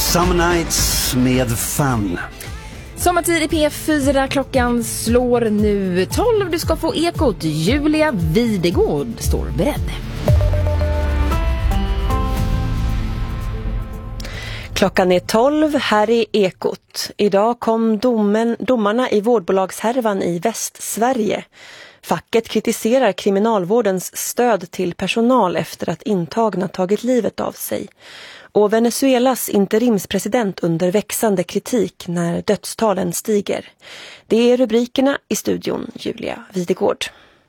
Summer Nights med Fun. Sommartid i P4, klockan slår nu 12. Du ska få Ekot. Julia Videgård står beredd. Klockan är 12, här är Ekot. Idag kom domarna i vårdbolagshärvan i Västsverige. Facket kritiserar kriminalvårdens stöd till personal efter att intagna tagit livet av sig. Och Venezuelas interimspresident under växande kritik när dödstalen stiger. Det är rubrikerna i studion, Julia Videgård.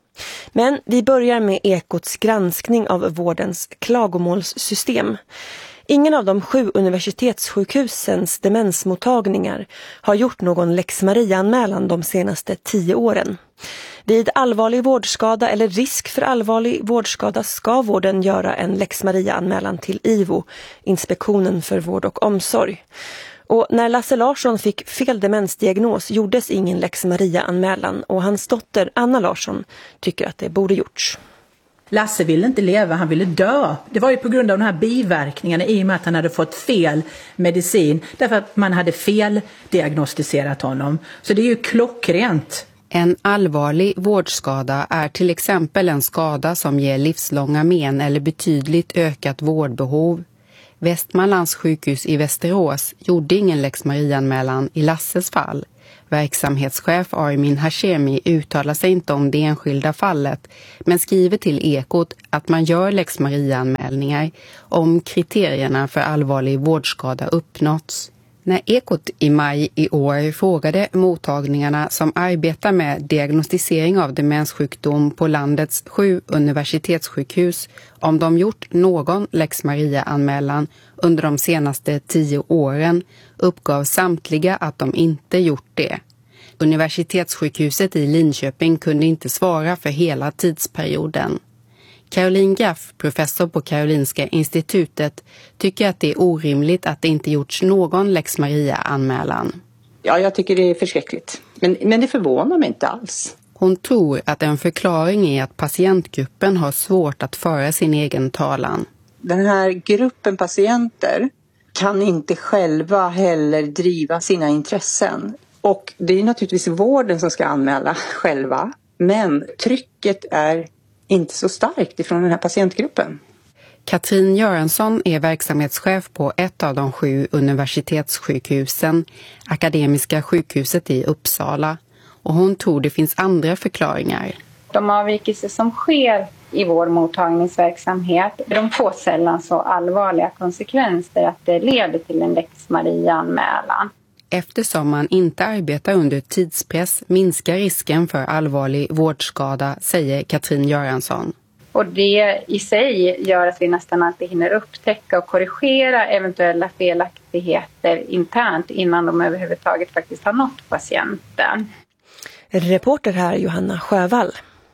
Men vi börjar med Ekots granskning av vårdens klagomålssystem. Ingen av de 7 universitetssjukhusens demensmottagningar har gjort någon Lex Maria-anmälan de senaste 10 åren. Vid allvarlig vårdskada eller risk för allvarlig vårdskada ska vården göra en Lex Maria-anmälan till IVO, Inspektionen för vård och omsorg. Och när Lasse Larsson fick fel demensdiagnos gjordes ingen Lex Maria-anmälan och hans dotter Anna Larsson tycker att det borde gjorts. Lasse ville inte leva, han ville dö. Det var ju på grund av de här biverkningarna i och med att han hade fått fel medicin. Därför att man hade fel diagnostiserat honom. Så det är ju klockrent. En allvarlig vårdskada är till exempel en skada som ger livslånga men eller betydligt ökat vårdbehov. Västmanlands sjukhus i Västerås gjorde ingen Lex Maria-anmälan i Lasses fall. Verksamhetschef Armin Hashemi uttalar sig inte om det enskilda fallet men skriver till Ekot att man gör Lex Maria-anmälningar om kriterierna för allvarlig vårdskada uppnåtts. När Ekot i maj i år frågade mottagningarna som arbetar med diagnostisering av demenssjukdom på landets 7 universitetssjukhus om de gjort någon Lex Maria-anmälan under de senaste 10 åren uppgav samtliga att de inte gjort det. Universitetssjukhuset i Linköping kunde inte svara för hela tidsperioden. Caroline Graff, professor på Karolinska institutet, tycker att det är orimligt att det inte gjorts någon Lex Maria-anmälan. Ja, jag tycker det är förskräckligt. Men det förvånar mig inte alls. Hon tror att en förklaring är att patientgruppen har svårt att föra sin egen talan. Den här gruppen patienter kan inte själva heller driva sina intressen. Och det är naturligtvis vården som ska anmäla själva. Men trycket är inte så starkt ifrån den här patientgruppen. Katrin Göransson är verksamhetschef på ett av de 7 universitetssjukhusen, Akademiska sjukhuset i Uppsala. Och hon tror det finns andra förklaringar. De avvikelser som sker i vår mottagningsverksamhet, de får sällan så allvarliga konsekvenser att det leder till en Lex Maria-anmälan. Eftersom man inte arbetar under tidspress minskar risken för allvarlig vårdskada, säger Katrin Göransson. Och det i sig gör att vi nästan alltid hinner upptäcka och korrigera eventuella felaktigheter internt innan de överhuvudtaget faktiskt har nått patienten. Reporter här Johanna Sjövall.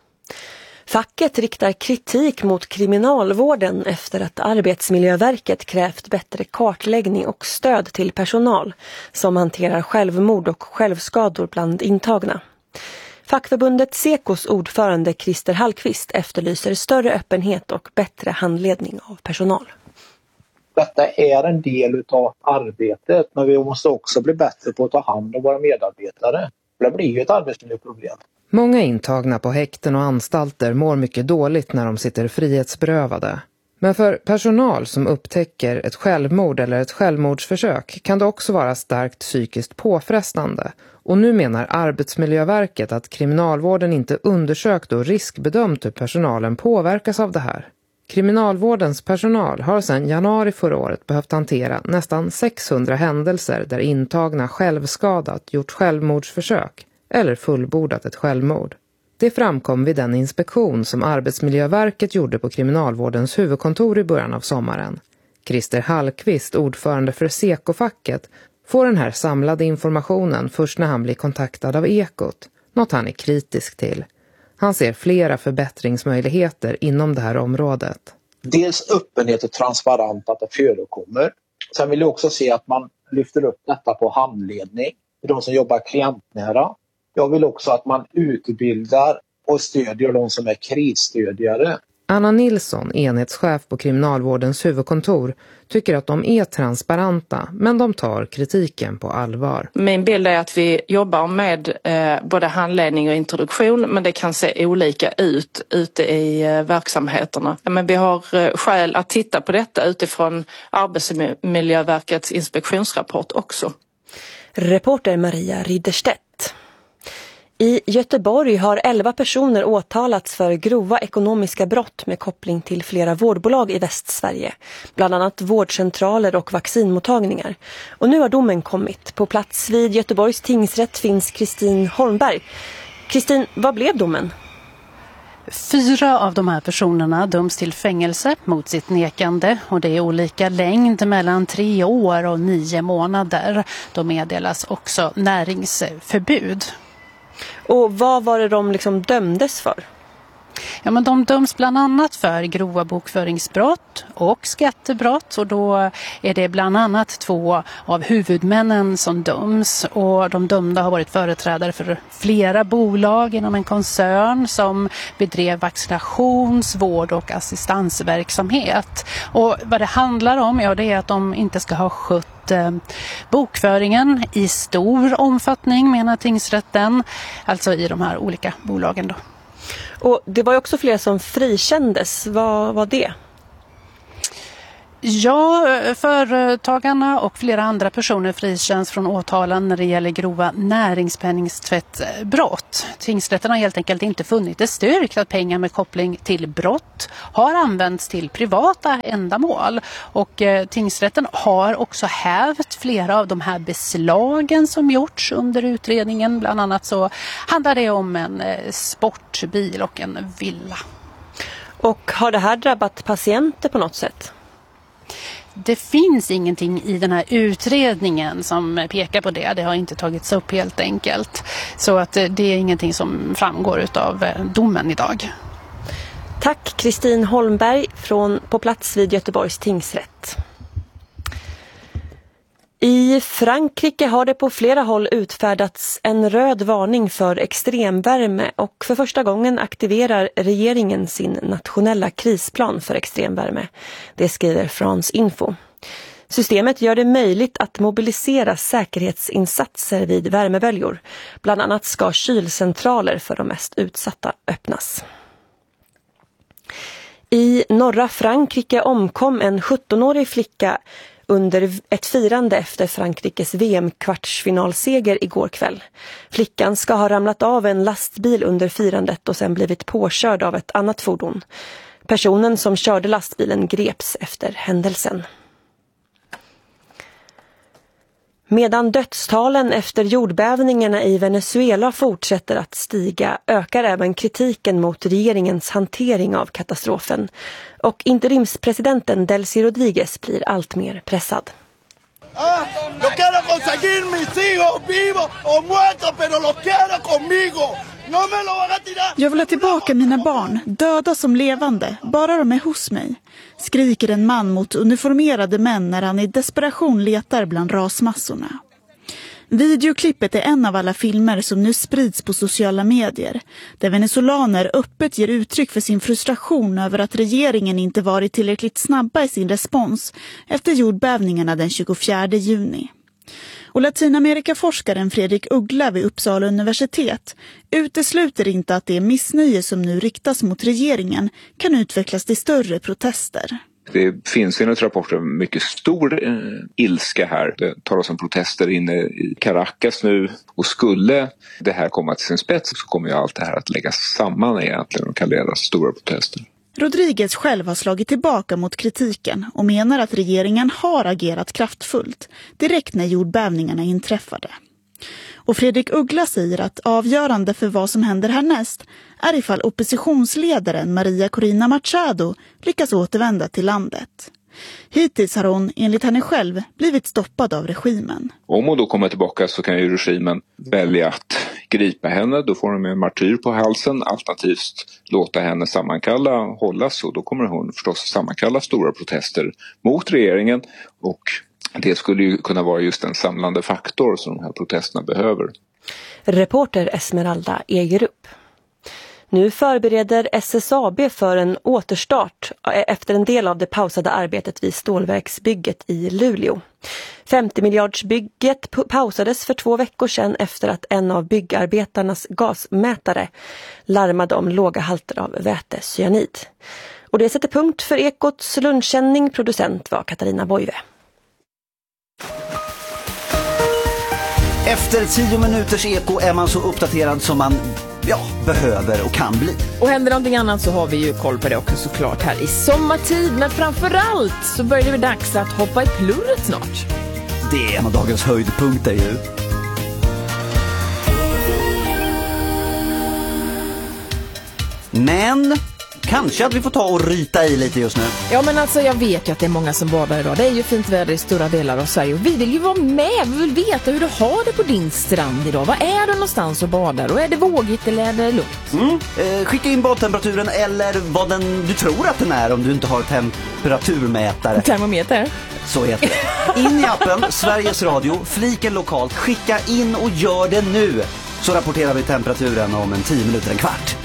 Facket riktar kritik mot kriminalvården efter att Arbetsmiljöverket krävt bättre kartläggning och stöd till personal som hanterar självmord och självskador bland intagna. Fackförbundet Sekos ordförande Christer Hallqvist efterlyser större öppenhet och bättre handledning av personal. Detta är en del av arbetet, men vi måste också bli bättre på att ta hand om våra medarbetare. Det blir ju ett arbetsmiljöproblem. Många intagna på häkten och anstalter mår mycket dåligt när de sitter frihetsberövade. Men för personal som upptäcker ett självmord eller ett självmordsförsök kan det också vara starkt psykiskt påfrestande. Och nu menar Arbetsmiljöverket att kriminalvården inte undersökt och riskbedömt hur personalen påverkas av det här. Kriminalvårdens personal har sedan januari förra året behövt hantera nästan 600 händelser där intagna självskadat, gjort självmordsförsök eller fullbordat ett självmord. Det framkom vid den inspektion som Arbetsmiljöverket gjorde på kriminalvårdens huvudkontor i början av sommaren. Christer Hallqvist, ordförande för Seko-facket, får den här samlade informationen först när han blir kontaktad av Ekot, något han är kritisk till. Han ser flera förbättringsmöjligheter inom det här området. Dels öppenhet och transparent att det förekommer. Sen vill jag också se att man lyfter upp detta på handledning för de som jobbar klientnära. Jag vill också att man utbildar och stödjer de som är krisstödjare. Anna Nilsson, enhetschef på kriminalvårdens huvudkontor, tycker att de är transparenta, men de tar kritiken på allvar. Min bild är att vi jobbar med både handledning och introduktion, men det kan se olika ut ute i verksamheterna. Men vi har skäl att titta på detta utifrån Arbetsmiljöverkets inspektionsrapport också. Reporter Maria Ridderstedt. I Göteborg har 11 personer åtalats för grova ekonomiska brott med koppling till flera vårdbolag i Västsverige. Bland annat vårdcentraler och vaccinmottagningar. Och nu har domen kommit. På plats vid Göteborgs tingsrätt finns Kristin Holmberg. Kristin, vad blev domen? 4 av de här personerna döms till fängelse mot sitt nekande och det är olika längd mellan 3 år och 9 månader. De meddelas också näringsförbud. Och vad var det de dömdes för? Ja, men de döms bland annat för grova bokföringsbrott och skattebrott och då är det bland annat 2 av huvudmännen som döms och de dömda har varit företrädare för flera bolag inom en koncern som bedrev vaccinations-, vård- och assistansverksamhet. Och vad det handlar om det är att de inte ska ha skött bokföringen i stor omfattning, menar tingsrätten, alltså i de här olika bolagen då. Och det var ju också fler som frikändes. Vad var det? Ja, företagarna och flera andra personer frikänns från åtalen när det gäller grova näringspenningstvättbrott. Tingsrätten har helt enkelt inte funnit det styrkt att pengar med koppling till brott har använts till privata ändamål. Och tingsrätten har också hävt flera av de här beslagen som gjorts under utredningen. Bland annat så handlar det om en sportbil och en villa. Och har det här drabbat patienter på något sätt? Det finns ingenting i den här utredningen som pekar på det. Det har inte tagits upp helt enkelt. Så att det är ingenting som framgår av domen idag. Tack Kristin Holmberg på plats vid Göteborgs tingsrätt. I Frankrike har det på flera håll utfärdats en röd varning för extremvärme och för första gången aktiverar regeringen sin nationella krisplan för extremvärme. Det skriver France Info. Systemet gör det möjligt att mobilisera säkerhetsinsatser vid värmeböljor. Bland annat ska kylcentraler för de mest utsatta öppnas. I norra Frankrike omkom en 17-årig flicka under ett firande efter Frankrikes VM-kvartsfinalseger igår kväll. Flickan ska ha ramlat av en lastbil under firandet och sen blivit påkörd av ett annat fordon. Personen som körde lastbilen greps efter händelsen. Medan dödstalen efter jordbävningarna i Venezuela fortsätter att stiga ökar även kritiken mot regeringens hantering av katastrofen. Och interimspresidenten Delcy Rodríguez blir allt mer pressad. Jag vill ha tillbaka mina barn, döda som levande, bara de är hos mig, skriker en man mot uniformerade män när han i desperation letar bland rasmassorna. Videoklippet är en av alla filmer som nu sprids på sociala medier, där venezolaner öppet ger uttryck för sin frustration över att regeringen inte varit tillräckligt snabba i sin respons efter jordbävningarna den 24 juni. Och Latinamerikaforskaren Fredrik Uggla vid Uppsala universitet utesluter inte att det missnöje som nu riktas mot regeringen kan utvecklas till större protester. Det finns enligt rapporter mycket stor ilska här. Det talas om protester inne i Caracas nu. Och skulle det här komma till sin spets så kommer ju allt det här att läggas samman egentligen och kan leda stora protester. Rodríguez själv har slagit tillbaka mot kritiken och menar att regeringen har agerat kraftfullt direkt när jordbävningarna inträffade. Och Fredrik Uggla säger att avgörande för vad som händer härnäst är ifall oppositionsledaren Maria Corina Machado lyckas återvända till landet. Hittills har hon, enligt henne själv, blivit stoppad av regimen. Om hon då kommer tillbaka så kan ju regimen välja att gripa henne. Då får hon en martyr på halsen. Alternativt låta henne hållas och då kommer hon förstås sammankalla stora protester mot regeringen. Och det skulle ju kunna vara just en samlande faktor som de här protesterna behöver. Reporter Esmeralda Egerup. Nu förbereder SSAB för en återstart efter en del av det pausade arbetet vid stålverksbygget i Luleå. 50-miljardsbygget pausades för 2 veckor sedan efter att en av byggarbetarnas gasmätare larmade om låga halter av vätecyanid. Och det sätter punkt för Ekots lunchsändning. Producent var Katarina Boive. Efter 10 minuters Eko är man så uppdaterad som man behöver och kan bli. Och händer någonting annat så har vi ju koll på det också såklart här i sommartid. Men framförallt så börjar det bli dags att hoppa i plurret snart. Det är en av dagens höjdpunkter ju. Men kanske att vi får ta och ryta i lite just nu. Ja, men alltså jag vet ju att det är många som badar idag. Det är ju fint väder i stora delar av Sverige. Och vi vill ju vara med. Vi vill veta hur du har det på din strand idag. Var är du någonstans och badar? Och är det vågigt eller är det lugnt? Skicka in badtemperaturen eller vad du tror att den är om du inte har temperaturmätare. Termometer. Så heter det. In i appen Sveriges Radio, fliken lokalt. Skicka in och gör det nu. Så rapporterar vi temperaturen om 10 minuter, en kvart.